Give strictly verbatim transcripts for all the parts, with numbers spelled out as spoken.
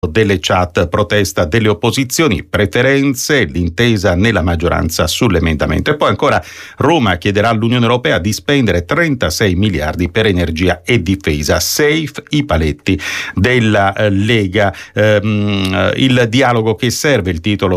delle chat, protesta delle opposizioni, preferenze, l'intesa nella maggioranza sull'emendamento. E poi ancora Roma chiederà all'Unione Europea di spendere trentasei miliardi per energia e difesa. Safe i paletti della eh, Lega. Ehm, il dialogo che serve, il titolo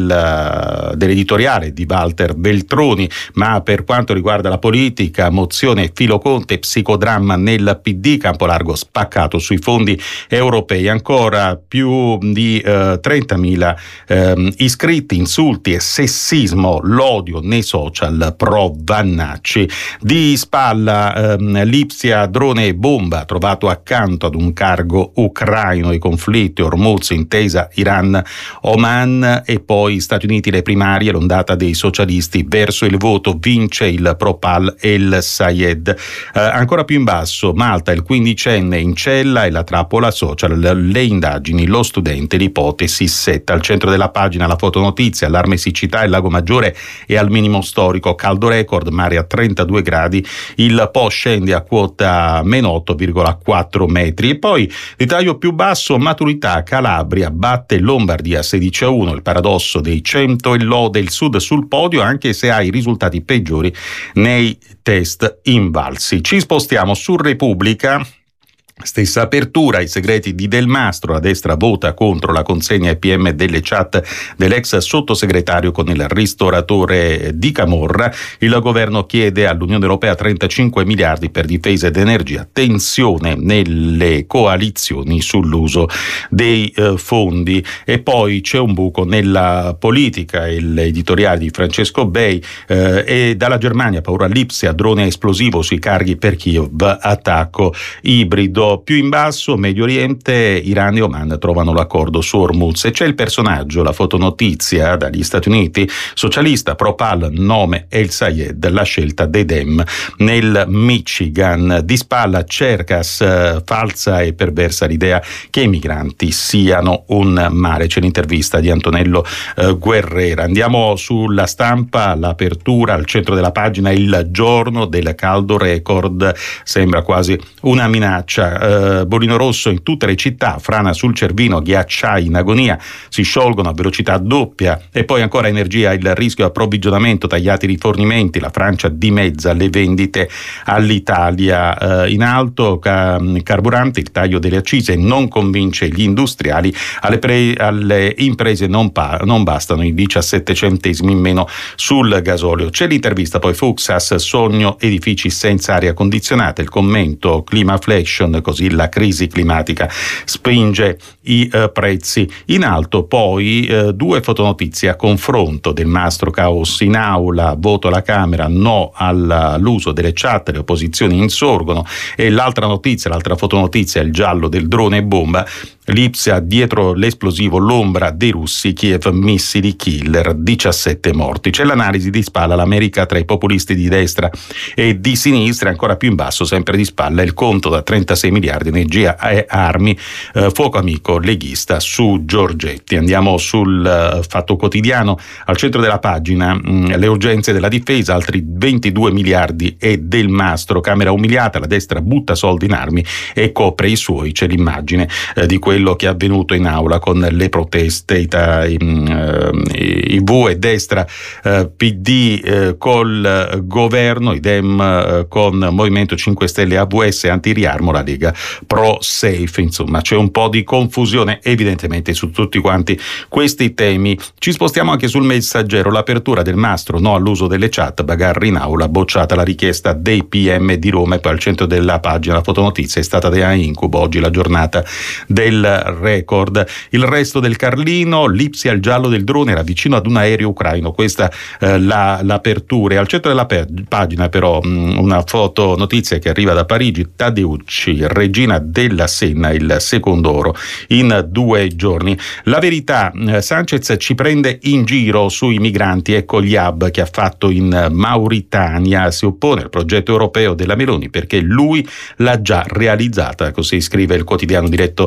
del, dell'editoriale di Walter Veltroni. Ma per quanto riguarda la politica, mozione Filo Conte, psicodramma nel P D, campo largo spaccato sui fondi europei. Ancora più di eh, trentamila eh, iscritti, insulti e sessismo, l'odio nei social pro Vannacci. Di spalla ehm, Lipsia, drone e bomba trovato accanto ad un cargo ucraino, i conflitti, Hormuz, intesa Iran-Oman, e poi Stati Uniti, le primarie, l'ondata dei socialisti verso il voto, vince il Propal El Sayed. Eh, ancora più in basso Malta, il quindicenne in cella e la trappola social, le indagini, lo studente, l'ipotesi setta. Al centro della pagina la fotonotizia, allarme siccità, il lago Maggiore è al minimo storico, caldo record, mare a trentadue gradi, il Po scende a quota meno otto virgola quattro metri. E poi di taglio più basso, maturità, Calabria batte Lombardia sedici a uno, il paradosso dei cento e lode il Sud sul podio anche se ha i risultati peggiori nei test invalsi. Ci spostiamo su Repubblica. Stessa apertura, i segreti di Del Mastro, la destra vota contro la consegna ai P M delle chat dell'ex sottosegretario con il ristoratore di Camorra. Il governo chiede all'Unione Europea trentacinque miliardi per difesa ed energia, tensione nelle coalizioni sull'uso dei eh, fondi. E poi c'è un buco nella politica, l'editoriale di Francesco Bei, eh, e dalla Germania paura Lipsia, drone esplosivo sui carghi per Kiev, attacco ibrido. Più in basso, Medio Oriente, Iran e Oman trovano l'accordo su Hormuz. E c'è il personaggio, la fotonotizia dagli Stati Uniti, socialista, Propal, nome El Sayed, la scelta dei Dem nel Michigan. Di spalla Cercas, falsa e perversa l'idea che i migranti siano un male. C'è l'intervista di Antonello eh, Guerrera. Andiamo sulla Stampa, l'apertura, al centro della pagina il giorno del caldo record, sembra quasi una minaccia. Uh, Bolino rosso in tutte le città, frana sul Cervino, ghiacciai in agonia, si sciolgono a velocità doppia. E poi ancora energia, il rischio approvvigionamento, tagliati i rifornimenti, la Francia dimezza le vendite all'Italia. Uh, in alto ca- carburanti, il taglio delle accise non convince gli industriali, alle, pre- alle imprese non, pa- non bastano i diciassette centesimi in meno sul gasolio. C'è l'intervista poi Fuxas, sogno edifici senza aria condizionata, il commento Climaflation, così la crisi climatica spinge i uh, prezzi in alto. Poi uh, due fotonotizie a confronto, Del Mastro caos in aula, voto alla Camera no all'uso delle chat, le opposizioni insorgono. E l'altra notizia, l'altra fotonotizia, il giallo del drone e bomba, Lipsia dietro l'esplosivo, l'ombra dei russi, Kiev missili killer, diciassette morti. C'è l'analisi di spalla, l'America tra i populisti di destra e di sinistra. Ancora più in basso, sempre di spalla, il conto da trentasei miliardi, energia e armi, eh, fuoco amico leghista su Giorgetti. Andiamo sul uh, Fatto Quotidiano, al centro della pagina mh, le urgenze della difesa, altri ventidue miliardi e Del Mastro, Camera umiliata, la destra butta soldi in armi e copre i suoi. C'è l'immagine eh, di quello che è avvenuto in aula con le proteste, i, i, i, i V e destra, eh, P D eh, col governo, i Dem eh, con Movimento cinque Stelle, A V S anti-riarmo, la Lega pro safe. Insomma, c'è un po' di confusione evidentemente su tutti quanti questi temi. Ci spostiamo anche sul Messaggero, l'apertura Del Mastro no all'uso delle chat, bagarre in aula, bocciata la richiesta dei P M di Roma. E poi al centro della pagina la fotonotizia, è stata da incubo oggi la giornata del record. Il resto del Carlino, Lipsia, il giallo del drone era vicino ad un aereo ucraino, questa eh, la, l'apertura. E al centro della pe- pagina però mh, una foto notizia che arriva da Parigi, Tadeucci, regina della Senna, il secondo oro in due giorni. La Verità, eh, Sanchez ci prende in giro sui migranti, ecco gli hub che ha fatto in Mauritania, si oppone al progetto europeo della Meloni perché lui l'ha già realizzata, così scrive il quotidiano diretto da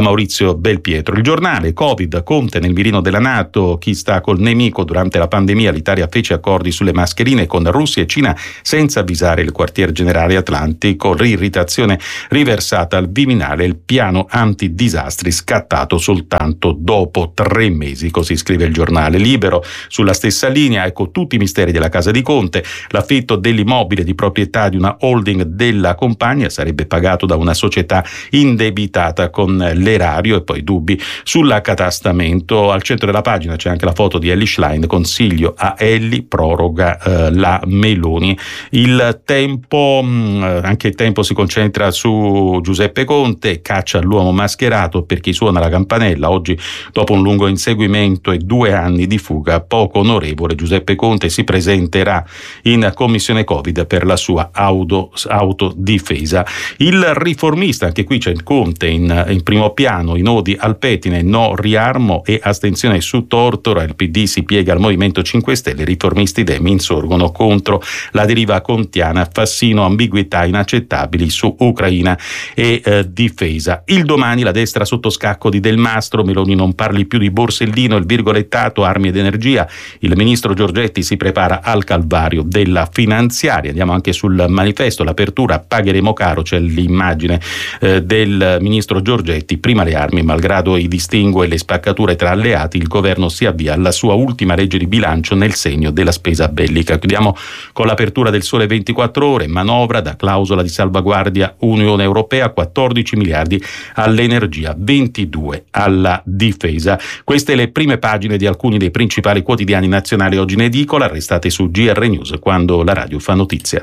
Maurizio Belpietro. Il giornale: Covid, Conte nel mirino della NATO, chi sta col nemico. Durante la pandemia l'Italia fece accordi sulle mascherine con Russia e Cina senza avvisare il quartier generale atlantico, l'irritazione riversata al Viminale, il piano antidisastri scattato soltanto dopo tre mesi, così scrive il giornale. Libero sulla stessa linea, ecco tutti i misteri della casa di Conte. L'affitto dell'immobile di proprietà di una holding della compagna sarebbe pagato da una società indebitata con l'erario, e poi dubbi sull'accatastamento. Al centro della pagina c'è anche la foto di Elly Schlein: consiglio a Elly, proroga eh, la Meloni. Il tempo, mh, anche il tempo si concentra su Giuseppe Conte, caccia all'uomo mascherato per chi suona la campanella. Oggi, dopo un lungo inseguimento e due anni di fuga poco onorevole, Giuseppe Conte si presenterà in commissione Covid per la sua auto, autodifesa. Il Riformista, anche qui c'è il Conte in, in primo piano: i nodi al pettine, no riarmo e astensione su Tortora, il P D si piega al Movimento cinque Stelle, i riformisti Dem insorgono contro la deriva contiana, Fassino, ambiguità inaccettabili su Ucraina e eh, difesa. Il Domani: la destra sotto scacco di Del Mastro, Meloni non parli più di Borsellino, il virgolettato armi ed energia, il ministro Giorgetti si prepara al calvario della finanziaria. Andiamo anche sul Manifesto: l'apertura, pagheremo caro, c'è l'immagine eh, del ministro Giorgetti, prima le armi, malgrado i distinguo e le spaccature tra alleati, il governo si avvia alla sua ultima legge di bilancio nel segno della spesa bellica. Chiudiamo con l'apertura del Sole ventiquattro Ore, manovra da clausola di salvaguardia Unione Europea, quattordici miliardi all'energia, ventidue alla difesa. Queste le prime pagine di alcuni dei principali quotidiani nazionali oggi in edicola. Restate su G R News, quando la radio fa notizia.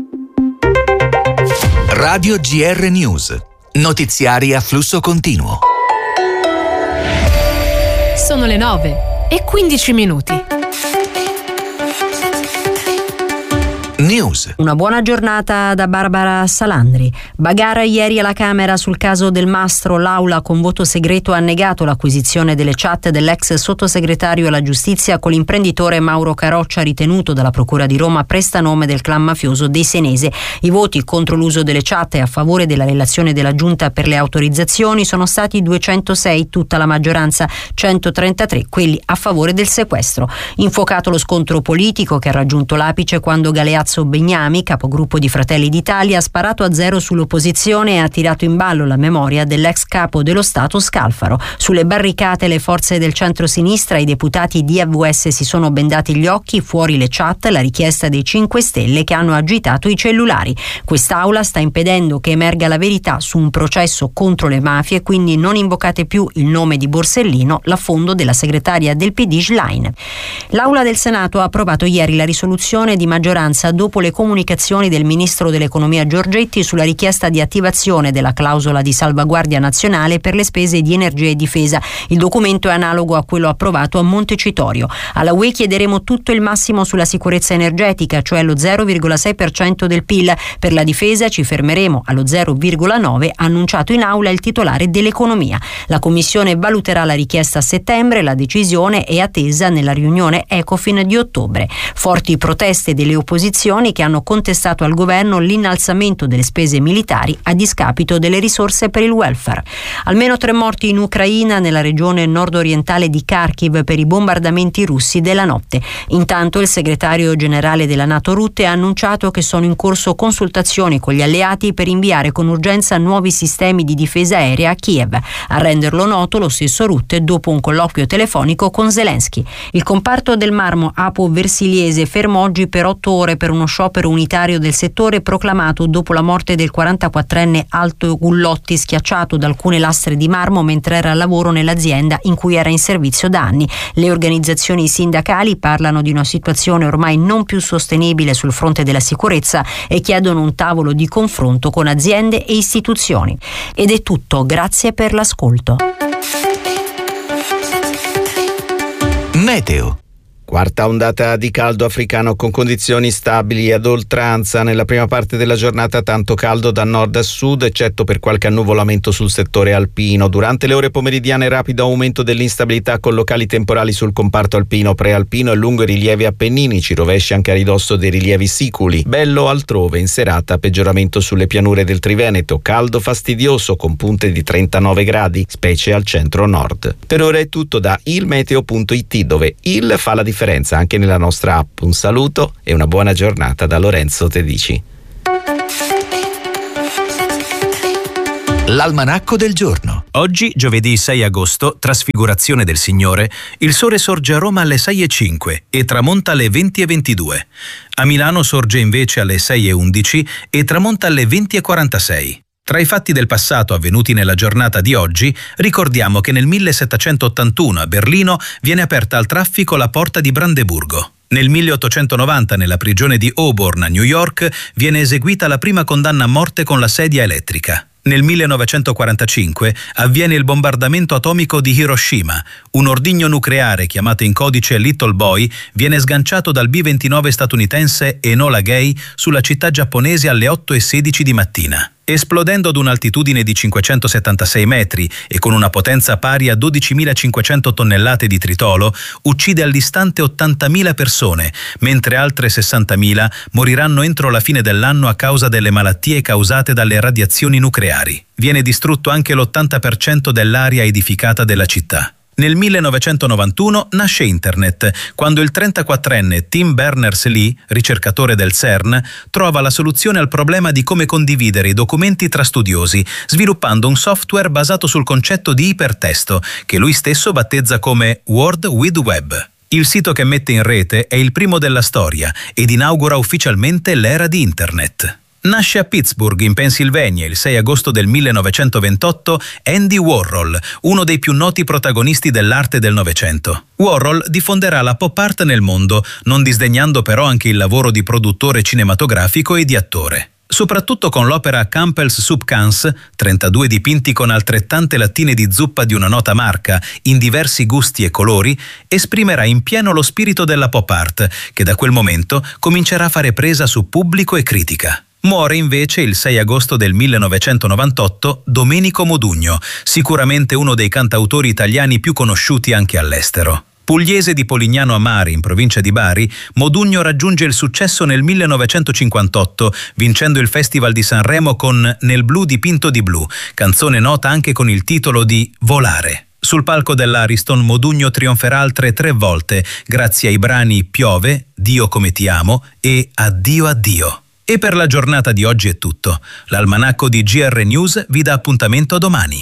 Radio G R News, notiziari a flusso continuo. Sono le nove e quindici minuti. News. Una buona giornata da Barbara Salandri. Bagarre ieri alla Camera sul caso Del Mastro. L'Aula con voto segreto ha negato l'acquisizione delle chat dell'ex sottosegretario alla giustizia con l'imprenditore Mauro Caroccia, ritenuto dalla Procura di Roma prestanome del clan mafioso dei Senese. I voti contro l'uso delle chat e a favore della relazione della Giunta per le autorizzazioni sono stati duecentosei, tutta la maggioranza, centotrentatré quelli a favore del sequestro. Infuocato lo scontro politico che ha raggiunto l'apice quando Galeazzo Begnami, capogruppo di Fratelli d'Italia, ha sparato a zero sull'opposizione e ha tirato in ballo la memoria dell'ex capo dello Stato Scalfaro. Sulle barricate le forze del centro-sinistra e i deputati D V S si sono bendati gli occhi, fuori le chat, la richiesta dei cinque Stelle che hanno agitato i cellulari. Quest'Aula sta impedendo che emerga la verità su un processo contro le mafie, quindi non invocate più il nome di Borsellino, l'affondo della segretaria del P D Schlein. L'Aula del Senato ha approvato ieri la risoluzione di maggioranza dopo le comunicazioni del ministro dell'economia Giorgetti sulla richiesta di attivazione della clausola di salvaguardia nazionale per le spese di energia e difesa. Il documento è analogo a quello approvato a Montecitorio. Alla U E chiederemo tutto il massimo sulla sicurezza energetica, cioè lo zero virgola sei per cento del P I L. Per la difesa ci fermeremo allo zero virgola nove, ha annunciato in aula il titolare dell'economia. La Commissione valuterà la richiesta a settembre, la decisione è attesa nella riunione Ecofin di ottobre. Forti proteste delle opposizioni che hanno contestato al governo l'innalzamento delle spese militari a discapito delle risorse per il welfare. Almeno tre morti in Ucraina, nella regione nord-orientale di Kharkiv, per i bombardamenti russi della notte. Intanto il segretario generale della NATO Rutte ha annunciato che sono in corso consultazioni con gli alleati per inviare con urgenza nuovi sistemi di difesa aerea a Kiev. A renderlo noto lo stesso Rutte dopo un colloquio telefonico con Zelensky. Il comparto del marmo apo-versiliese fermo oggi per otto ore per uno sciopero unitario del settore proclamato dopo la morte del quarantaquattrenne Alto Gullotti, schiacciato da alcune lastre di marmo mentre era al lavoro nell'azienda in cui era in servizio da anni. Le organizzazioni sindacali parlano di una situazione ormai non più sostenibile sul fronte della sicurezza e chiedono un tavolo di confronto con aziende e istituzioni. Ed è tutto, grazie per l'ascolto. Meteo. Quarta ondata di caldo africano con condizioni stabili ad oltranza. Nella prima parte della giornata tanto caldo da nord a sud, eccetto per qualche annuvolamento sul settore alpino. Durante le ore pomeridiane rapido aumento dell'instabilità con locali temporali sul comparto alpino, prealpino e lungo i rilievi appenninici, rovesci anche a ridosso dei rilievi siculi. Bello altrove, in serata peggioramento sulle pianure del Triveneto, caldo fastidioso con punte di trentanove gradi, specie al centro-nord. Per ora è tutto da ilmeteo punto it, dove il fa la differenza anche nella nostra app. Un saluto e una buona giornata da Lorenzo Tedici. L'almanacco del giorno. Oggi, giovedì sei agosto, trasfigurazione del Signore, il sole sorge a Roma alle sei e cinque e tramonta alle venti e ventidue. A Milano sorge invece alle sei e undici e tramonta alle venti e quarantasei. Tra i fatti del passato avvenuti nella giornata di oggi, ricordiamo che nel millesettecentottantuno a Berlino viene aperta al traffico la porta di Brandeburgo. Nel milleottocentonovanta, nella prigione di Auburn a New York, viene eseguita la prima condanna a morte con la sedia elettrica. Nel millenovecentoquarantacinque avviene il bombardamento atomico di Hiroshima. Un ordigno nucleare chiamato in codice Little Boy viene sganciato dal B ventinove statunitense Enola Gay sulla città giapponese alle otto e sedici di mattina. Esplodendo ad un'altitudine di cinquecentosettantasei metri e con una potenza pari a dodicimilacinquecento tonnellate di tritolo, uccide all'istante ottantamila persone, mentre altre sessantamila moriranno entro la fine dell'anno a causa delle malattie causate dalle radiazioni nucleari. Viene distrutto anche l'ottanta per cento dell'area edificata della città. Nel millenovecentonovantuno nasce Internet, quando il trentaquattrenne Tim Berners-Lee, ricercatore del CERN, trova la soluzione al problema di come condividere i documenti tra studiosi, sviluppando un software basato sul concetto di ipertesto, che lui stesso battezza come World Wide Web. Il sito che mette in rete è il primo della storia ed inaugura ufficialmente l'era di Internet. Nasce a Pittsburgh, in Pennsylvania, il sei agosto del millenovecentoventotto, Andy Warhol, uno dei più noti protagonisti dell'arte del Novecento. Warhol diffonderà la pop art nel mondo, non disdegnando però anche il lavoro di produttore cinematografico e di attore. Soprattutto con l'opera Campbell's Soup Cans, trentadue dipinti con altrettante lattine di zuppa di una nota marca, in diversi gusti e colori, esprimerà in pieno lo spirito della pop art, che da quel momento comincerà a fare presa su pubblico e critica. Muore invece il sei agosto del millenovecentonovantotto Domenico Modugno, sicuramente uno dei cantautori italiani più conosciuti anche all'estero. Pugliese di Polignano a Mare, in provincia di Bari, Modugno raggiunge il successo nel millenovecentocinquantotto, vincendo il Festival di Sanremo con Nel blu dipinto di blu, canzone nota anche con il titolo di Volare. Sul palco dell'Ariston Modugno trionferà altre tre volte, grazie ai brani Piove, Dio come ti amo e Addio addio. E per la giornata di oggi è tutto. L'almanacco di G R News vi dà appuntamento domani.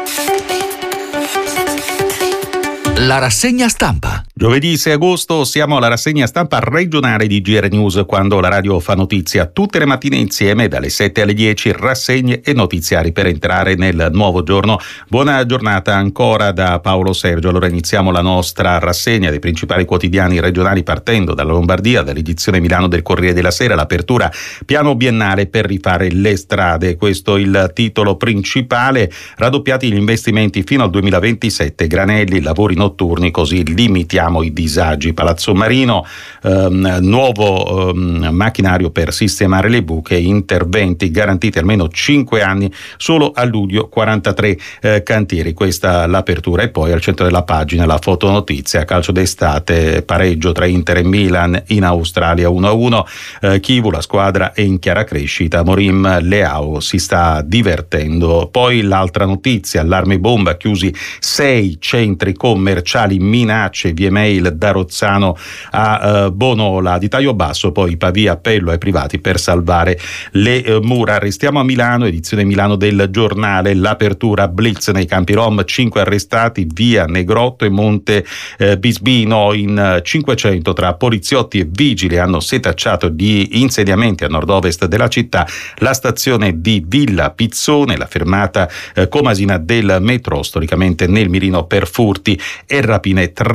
La rassegna stampa. Giovedì sei agosto siamo alla rassegna stampa regionale di G R News, quando la radio fa notizia tutte le mattine insieme dalle sette alle dieci, rassegne e notiziari per entrare nel nuovo giorno. Buona giornata ancora da Paolo Sergio. Allora iniziamo la nostra rassegna dei principali quotidiani regionali partendo dalla Lombardia, dall'edizione Milano del Corriere della Sera, l'apertura piano biennale per rifare le strade. Questo il titolo principale, raddoppiati gli investimenti fino al duemilaventisette, Granelli, lavori notturni, così limitiamo i disagi. Palazzo Marino, ehm, nuovo ehm, macchinario per sistemare le buche, interventi garantiti almeno cinque anni, solo a luglio quarantatré eh, cantieri. Questa l'apertura. E poi al centro della pagina la fotonotizia, calcio d'estate, pareggio tra Inter e Milan in Australia uno a uno, eh, Chivu, la squadra è in chiara crescita, Morim Leao si sta divertendo. Poi l'altra notizia, allarme bomba, chiusi sei centri commerciali, minacce via mail da Rozzano a uh, Bonola, di taglio basso, poi Pavia, appello ai privati per salvare le uh, mura. Restiamo a Milano, edizione Milano del Giornale, l'apertura blitz nei campi rom, cinque arrestati via Negrotto e Monte uh, Bisbino, in uh, cinquecento tra poliziotti e vigili hanno setacciato di insediamenti a nord-ovest della città la stazione di Villa Pizzone, la fermata uh, comasina del metro, storicamente nel mirino per furti e rapine. Tre le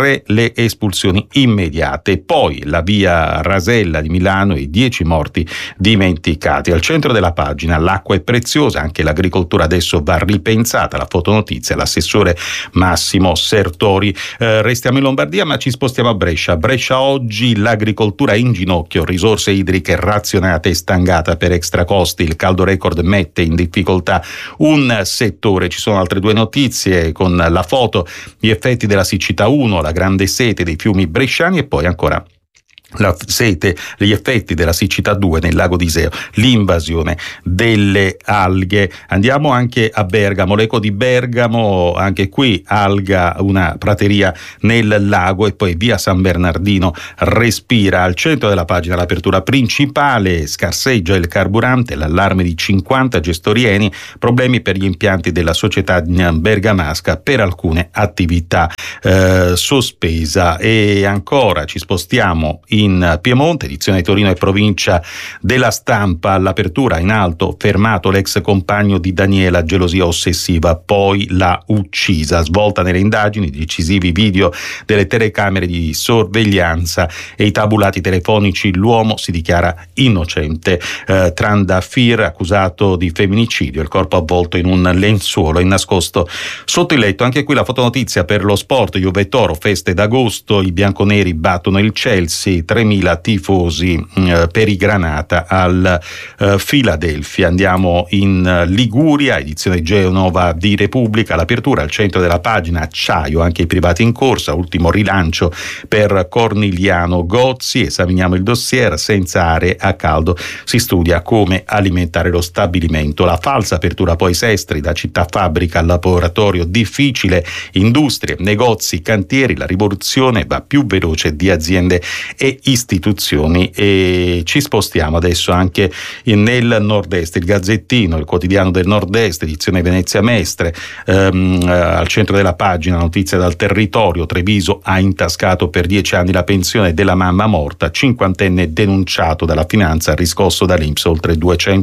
le espulsioni immediate. Poi la via Rasella di Milano e dieci morti dimenticati. Al centro della pagina l'acqua è preziosa, anche l'agricoltura adesso va ripensata. La fotonotizia, l'assessore Massimo Sertori. Eh, restiamo in Lombardia ma ci spostiamo a Brescia. Brescia oggi l'agricoltura è in ginocchio, risorse idriche razionate e stangata per extra costi. Il caldo record mette in difficoltà un settore. Ci sono altre due notizie con la foto, gli effetti della siccità uno, la grande sete dei fiumi bresciani, e poi ancora la sete, gli effetti della siccità due nel lago di Iseo, l'invasione delle alghe. Andiamo anche a Bergamo, l'eco di Bergamo, anche qui alga, una prateria nel lago, e poi via San Bernardino respira. Al centro della pagina l'apertura principale, scarseggia il carburante, l'allarme di cinquanta gestori Eni, problemi per gli impianti della società bergamasca per alcune attività eh, sospesa. E ancora ci spostiamo in in Piemonte, edizione Torino e provincia della Stampa. All'apertura in alto, fermato l'ex compagno di Daniela, gelosia ossessiva, poi l'ha uccisa. Svolta nelle indagini, decisivi video delle telecamere di sorveglianza e i tabulati telefonici, l'uomo si dichiara innocente. Eh, Trandafir, accusato di femminicidio, il corpo avvolto in un lenzuolo e nascosto sotto il letto. Anche qui la fotonotizia per lo sport, Juve Toro, feste d'agosto, i bianconeri battono il Chelsea, tremila tifosi eh, per i Granata al eh, Philadelphia. Andiamo in Liguria, edizione Genova di Repubblica, l'apertura al centro della pagina, acciaio, anche i privati in corsa, ultimo rilancio per Cornigliano Gozzi. Esaminiamo il dossier, senza aree a caldo si studia come alimentare lo stabilimento. La falsa apertura poi Sestri, da città fabbrica al laboratorio difficile, industrie, negozi, cantieri, la rivoluzione va più veloce di aziende e istituzioni. E ci spostiamo adesso anche nel nord-est, il Gazzettino, il quotidiano del nord-est, edizione Venezia Mestre, ehm, al centro della pagina notizia dal territorio, Treviso ha intascato per dieci anni la pensione della mamma morta, cinquantenne denunciato dalla finanza, riscosso dall'I N P S oltre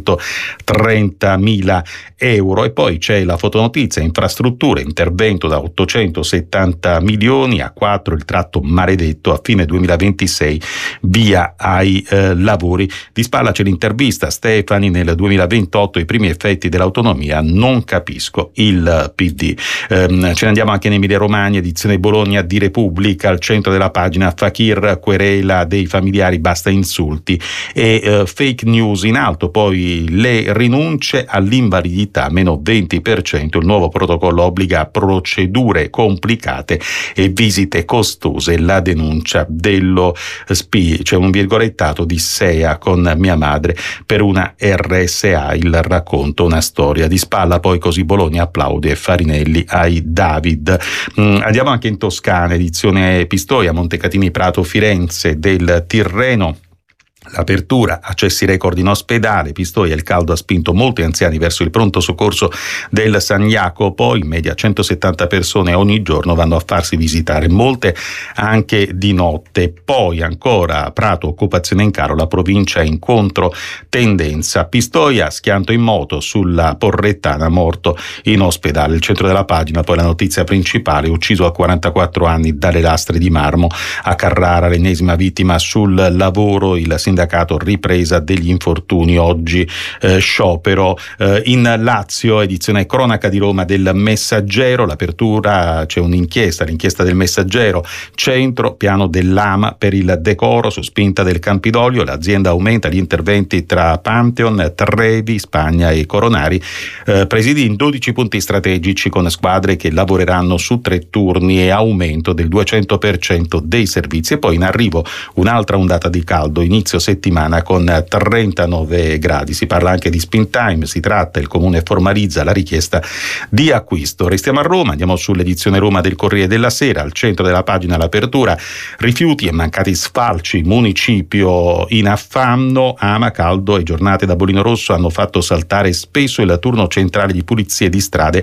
duecentotrentamila euro. E poi c'è la fotonotizia, infrastrutture, intervento da ottocentosettanta milioni a quattro, il tratto maledetto a fine duemilaventisei, via ai eh, lavori. Di spalla c'è l'intervista, Stefani nel duemilaventotto, i primi effetti dell'autonomia, non capisco il P D. Ehm, ce ne andiamo anche in Emilia Romagna, edizione Bologna di Repubblica, al centro della pagina Fakir, querela dei familiari, basta insulti e eh, fake news in alto, poi le rinunce all'invalidità meno venti per cento, il nuovo protocollo obbliga a procedure complicate e visite costose, la denuncia dello S P I, c'è un virgolettato di S E A con mia madre per una R S A, il racconto, una storia. Di spalla poi Così Bologna applaude Farinelli ai David. Mm, andiamo anche in Toscana, edizione Pistoia, Montecatini Prato Firenze, del Tirreno. L'apertura, accessi record in ospedale, Pistoia, il caldo ha spinto molti anziani verso il pronto soccorso del San Jacopo, in media centosettanta persone ogni giorno vanno a farsi visitare, molte anche di notte. Poi ancora Prato, occupazione in caro, la provincia in contro tendenza, Pistoia, schianto in moto sulla Porrettana, morto in ospedale. Il centro della pagina poi la notizia principale, ucciso a quarantaquattro anni dalle lastre di marmo a Carrara, l'ennesima vittima sul lavoro, il sindacato ripresa degli infortuni, oggi eh, sciopero. Eh, in Lazio, edizione cronaca di Roma del Messaggero, l'apertura, c'è un'inchiesta, l'inchiesta del Messaggero, centro, piano dell'A M A per il decoro su spinta del Campidoglio, l'azienda aumenta gli interventi tra Pantheon, Trevi, Spagna e Coronari, eh, presidi in dodici punti strategici con squadre che lavoreranno su tre turni e aumento del duecento per cento dei servizi. E poi in arrivo un'altra ondata di caldo, inizio settimana con trentanove gradi. Si parla anche di spin time, si tratta, il comune formalizza la richiesta di acquisto. Restiamo a Roma, andiamo sull'edizione Roma del Corriere della Sera, al centro della pagina l'apertura, rifiuti e mancati sfalci, municipio in affanno, ama, caldo e giornate da bolino rosso hanno fatto saltare spesso il turno centrale di pulizie di strade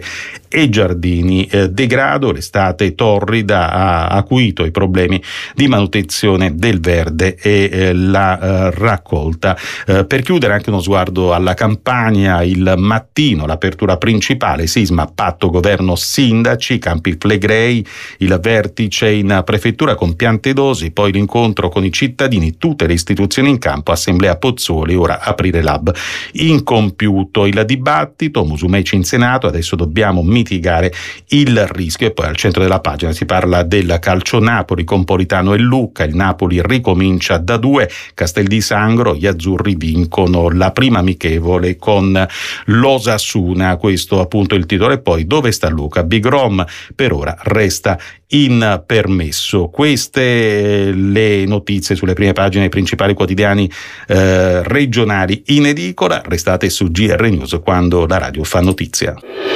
e giardini. Eh, degrado, l'estate torrida ha acuito i problemi di manutenzione del verde e eh, la eh, raccolta. Eh, per chiudere anche uno sguardo alla Campania, il mattino, l'apertura principale, sisma, patto governo sindaci, Campi Flegrei, il vertice in prefettura con Piantedosi, poi l'incontro con i cittadini, tutte le istituzioni in campo, assemblea Pozzuoli, ora aprire l'hub incompiuto. Il dibattito, Musumeci in Senato, adesso dobbiamo mitigare il rischio. E poi al centro della pagina si parla del calcio Napoli con Politano e Lucca, il Napoli ricomincia da due, Castel di Sangro, gli azzurri vincono la prima amichevole con l'Osasuna, questo appunto il titolo. E poi dove sta Luca? Big Rom per ora resta in permesso. Queste le notizie sulle prime pagine dei principali quotidiani eh, regionali in edicola. Restate su G R News quando la radio fa notizia.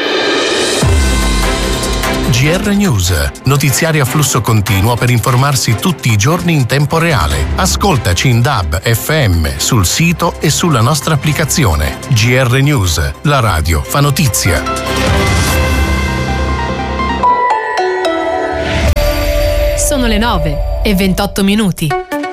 G R News, notiziari a flusso continuo per informarsi tutti i giorni in tempo reale. Ascoltaci in D A B F M, sul sito e sulla nostra applicazione. G R News, la radio fa notizia. Sono le nove e ventotto minuti.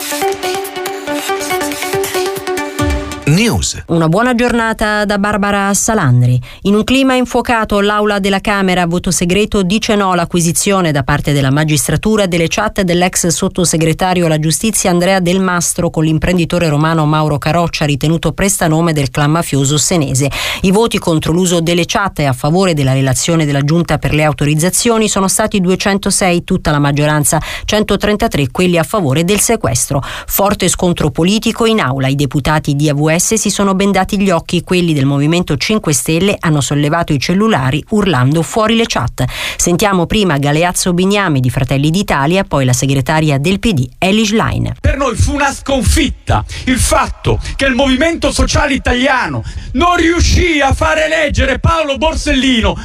News. Una buona giornata da Barbara Salandri. In un clima infuocato, l'Aula della Camera a voto segreto dice no all'acquisizione da parte della magistratura delle chat dell'ex sottosegretario alla giustizia Andrea Del Mastro con l'imprenditore romano Mauro Caroccia, ritenuto prestanome del clan mafioso senese. I voti contro l'uso delle chat e a favore della relazione della Giunta per le autorizzazioni sono stati duecentosei, tutta la maggioranza, centotrentatré quelli a favore del sequestro. Forte scontro politico in Aula. I deputati di A V S si sono bendati gli occhi, quelli del Movimento cinque Stelle hanno sollevato i cellulari urlando fuori le chat. Sentiamo prima Galeazzo Bignami di Fratelli d'Italia, poi la segretaria del P D Eli Schlein. Per noi fu una sconfitta il fatto che il Movimento Sociale Italiano non riuscì a fare eleggere Paolo Borsellino